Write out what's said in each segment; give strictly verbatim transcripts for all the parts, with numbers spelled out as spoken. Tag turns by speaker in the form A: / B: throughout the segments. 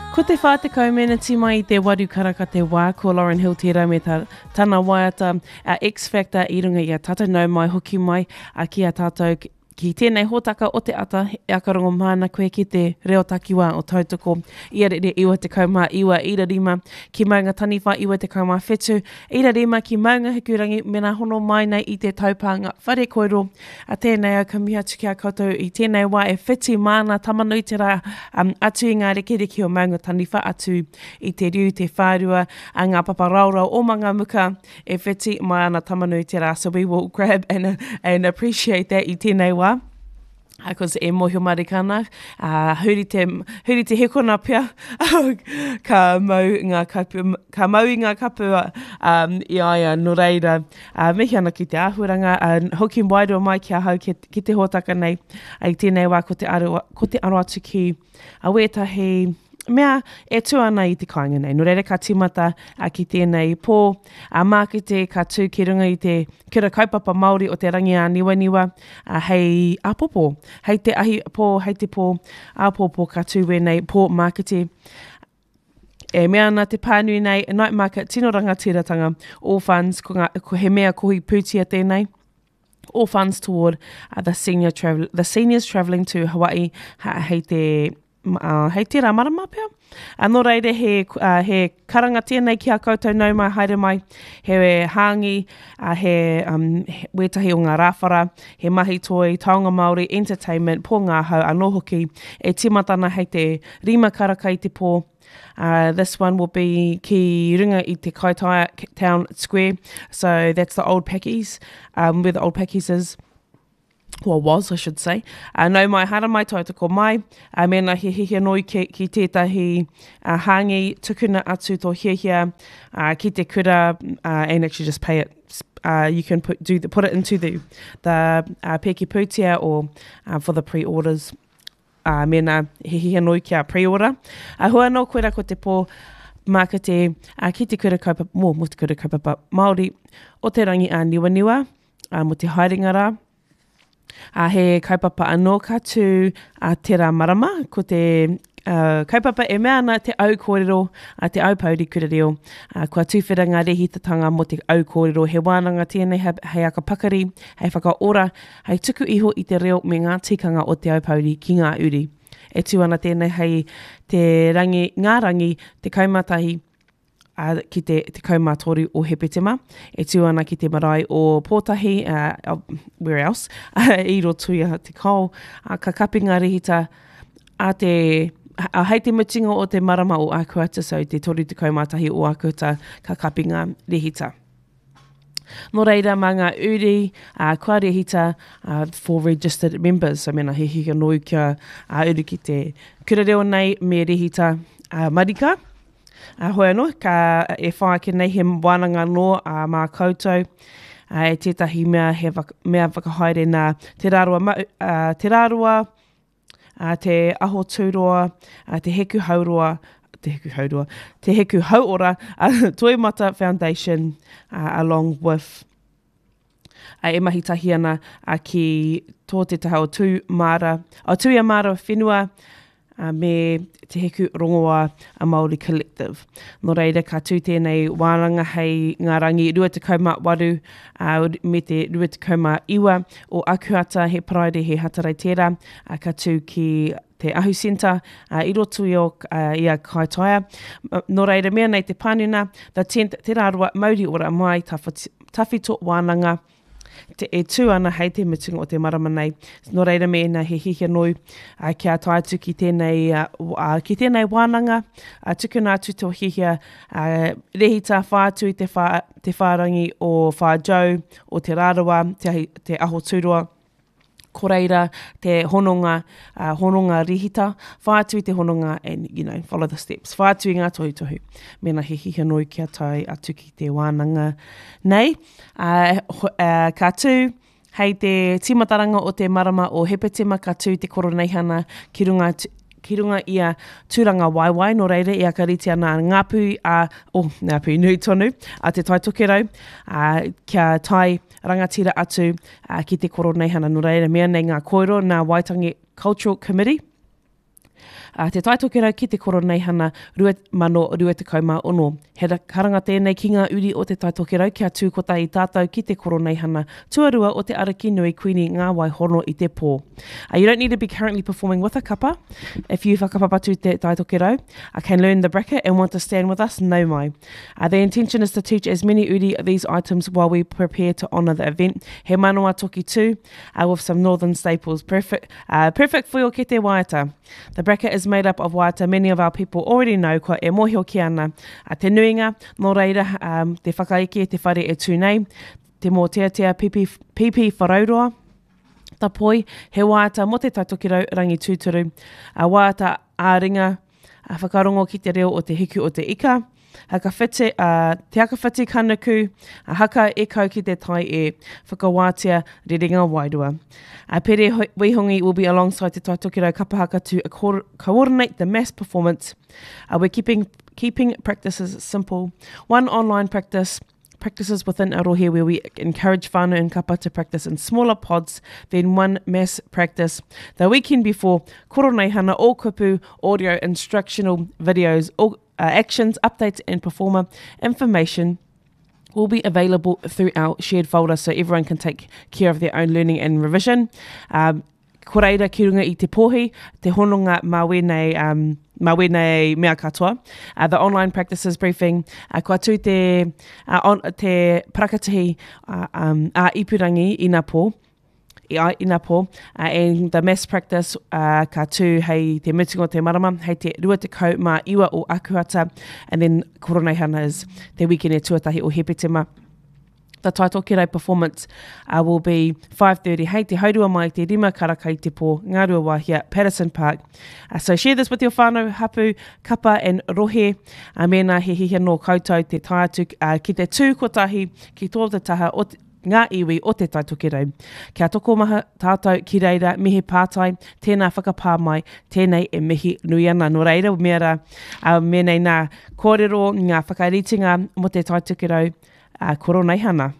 A: Ko te whātekau meneti mai I te waru karaka te wā, ko Lauren Hill tērā me tā, tāna waiata a X-Factor I runga I a tātou nau mai hoki mai a ki a tātou ki tēnei hōtaka o te ata e akarongo mana koe ki te reo takiwa o tautoko ia re re iwa te kaumā iwa ira rima ki maunga taniwha iwa te kaumā whetu ira rima ki maunga hikurangi mena hono mai nei I te taupanga whare koiro a tēnei au ka miha tuki a koutou I tēnei wā e whiti mana tamanui te rā um, atu I ngā rekereki o maunga taniwha atu I te riu te whārua a ngā papa raurau o manga muka e whiti mai ana tamanui te rā so we will grab and, and appreciate that I tēnei wā Because e mohio marikana, uh, huri te, huri te hekona pia, ka mau ngā kapu, ka mau I ngā kapu um, I aia no reira, uh, mihi ana ki te āhuranga, uh, hoki wairua mai ki a hau ki, ki te hōtaka nei, ai tēnei wā ko te aro, ko te aro atu ki a wētahi, mea e tū ana I te kāinga nei. No reira ka timata a ki tēnei pō, a mākete ka tū ki runga I te kura kaupapa Māori o te rangi a niwa niwa, a hei āpopo. Hei te ahi pō, hei te pō, āpopo ka tū we nei pō mākete. E mea ana te pānui nei, night market, tino rangatiratanga, all funds, ko, ngā, ko he mea kohi pūtia tēnei. All funds toward uh, the, senior travel, the seniors travelling to Hawaii, ha, hei te... Uh, hei te rā marama pia. Anō reire he, uh, he karanga tēnei ki a koutou nau mai haere mai, he hāngi, uh, he, um, he wētahi o ngā rāwhara, he mahi toi, taonga Māori, entertainment, pō ngā hau, anō hoki, e timatana hei te rima karaka I te pō. Uh, this one will be ki runga I te Kaitaia Town Square, so that's the old Packies, um, where the old Packies is. Well, was, I should say. Uh, no mai hara mai tautoko mai. Uh, mena he hihia noi ki, ki tētahi uh, hāngi tukuna atu tō hihia uh, ki te kura uh, and actually just pay it. Uh, you can put do the, put it into the the uh, peki pūtia or uh, for the pre-orders. Uh, mena he hihia noi ki a pre-order. Uh, hua no koera ko te pō mākete uh, ki te kura kaupapa, mo, mo te kura kaupapa Māori o te rangi a niwa niwa, uh, mo te haerenga rā. Uh, he kaupapa anō ka tū uh, te rā marama, ko te uh, kaupapa e mea ana te au kōrero, uh, te au pauri kura reo. Uh, kua tūwhera ngā rehitatanga mo te au kōrero, he wānanga tēnei he, hei aka pakari, hei whakaora, hei tuku iho I te reo me ngā tikanga o te au pauri ki ngā uri. E tū ana tēnei hei te rangi, ngā rangi, te kaumatahi, Uh, ki te, te kaumātori o Hepetema, e tū ana ki te marae o Pōtahi, uh, where else, I rotuia te kau, uh, ka kapi ngā rehita a te, a hei te mutinga o te marama o Akuata, so te tori te kaumātahi o Akuata, ka kapi ngā rehita. Nō reira mā ngā uri, uh, kua rehita uh, for registered members, so mena he hika noi kia uh, uri ki te kura reo nei me rehita uh, marika. Uh, hoi anō, ka e whaake nei he wānanga nō uh, mā koutou, uh, e tētahi mea, he waka, mea whakahaere nā te rārua, uh, te rārua, uh, te aho tūroa, uh, te heku hauroa, te heku hauroa, te heku hauora, uh, Toimata Foundation, uh, along with uh, e mahi tahi ana uh, ki tō te taha o tū māra, o tūia māra whenua, Uh, me te heku rongoa a Māori Collective. Nō reira, ka tū tēnei wānanga hei ngā rangi rua te kaumā waru uh, me te rua te kaumā iwa o Akuata he paraire he hatarai tērā, uh, ka tū ki te Ahu Centre, uh, i roto i o uh, ia Kaitaia. Uh, nō reira, mea nei te pānuna, the tenth te rārua Māori ora mai, tawhito wānanga, te e tū ana hei te mutunga o te marama nei. Nō reira mena he hihia noi uh, kia tātu ki tēnei, uh, uh, ki tēnei wānanga, uh, tukuna atu tō hihia, uh, rehita whātu I te, wha, te whārangi o whājau, o te rārawa, te, te aho tūroa, koreira, te hononga, uh, hononga rihita, whātu I te hononga, and, you know, follow the steps. Whātu I ngā tohu tohu. Mena he hihia noi kia tai atu ki te wānanga nei. Uh, uh, ka tū, hei te timataranga o te marama o Hepetema, ka tū te koroneihana ki runga ki runga ia tūranga waiwai, no reire ia ka riti ana ngāpū a, oh, ngāpū nui tonu, a te tai tokerau, uh, kia tai rangatira atu uh, ki te koroneihana, no reire mea nei ngā koiro, ngā Waitangi Cultural Committee. uh, te taitokera ki te koro nei hana rua mano rua te kauma ono. He karanga tēnei ki ngā uri o te taitokera kia tūkota i tātou ki te koro nei hana tuarua o te araki nui kuini ngā waihono i te pō. Uh, you don't need to be currently performing with a kapa. If you whakapapatu te taitokera, I can learn the bracket and want to stand with us, no mai. Uh, the intention is to teach as many uri of these items while we prepare to honour the event. He manoa toki too, uh, with some northern staples. Perfect, uh, perfect for your ke te waiata. The bracket is made up of waiata many of our people already know, ko e mohio ki ana. Uh, te nuinga, nō reira, um, te whakaike, te whare e tūnei, te mō tea tea pipi, pipi wharauroa, ta poi, he waiata mo te taitokera rangi tūturu, uh, waiata āringa, uh, whakarongo ki te reo o te hiku o te ika, haka white, uh, te haka white kanaku, uh, haka e kau ki te tai e whakawātia rerenga wairua. Uh, Pere Wihongi will be alongside te taitokera kapahaka to co- coordinate the mass performance. Uh, we're keeping keeping practices simple. One online practice, practices within Arohe where we encourage whānau and kapa to practice in smaller pods, then one mass practice. The weekend before, koro nei hana o kupu, audio, instructional videos, all, uh, actions, updates and performer information will be available through our shared folder so everyone can take care of their own learning and revision. Um, ko reira ki runga I te pohi, te hononga mawe nei, um, mawe nei mea katoa. Uh, the online practices briefing, uh, kua tū te, uh, on, te parakatihi uh, um, a ipurangi I nā pō, I, I nā pō, uh, and the mass practice uh, ka tū hei te mutunga o te marama, hei te rua te kau mā iwa o akuata, and then koronei hana is te weekend e tuatahi o hepetema. The taitokera performance uh, will be five thirty. Hei te haurua mai te rima karakai te pō, Ngārua Wahia, Patterson Park. Uh, so share this with your whānau, hapu, kapa and rohe. Uh, mena he hihi no koutou te taiatu uh, ki te tū kotahi ki tō te taha o te, ngā iwi o te taitokera. Kia toko maha tātou ki reira mihi pātai, tēnā whakapā mai, tēnei e mihi nui ana. No reira, mea ra, uh, mēnei nā kōrero, ngā whakaritinga mo te taitokera, Uh, koro nei hana.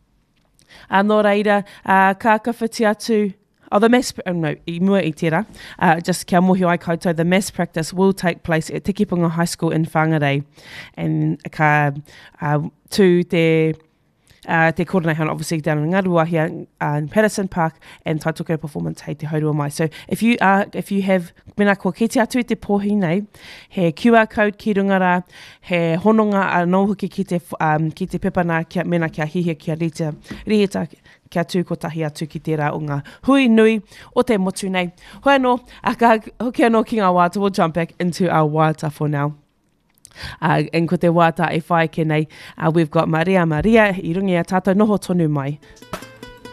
A: Uh, no reira, uh, ka kawhiti atu, oh, the mass, oh, no, I mua I tērā, uh, just kia mohi ai koutou, the mass practice will take place at Tikipunga High School in Whangarei, and ka uh, to te Uh, te koro nei hana, obviously down in Ngārua here uh, in Patterson Park, and taitokera performance hei te haurua mai. So if you are, if you have, mena kua kete atu I te pohi nei, he Q R code ki runga rā, he hononga a nauhuki ki te, um, ki te pepana, kia, mena kia hihia kia rita, rihita, kia tū kotahi atu ki tērā o ngā hui nui o te motu nei. Hoi anō, a ka hoki anō ki ngā wāta, we'll jump back into our wāta for now. Uh, and ko te wāta e whae ke nei, uh, we've got Maria Maria, I rungi a tātou noho tonu mai.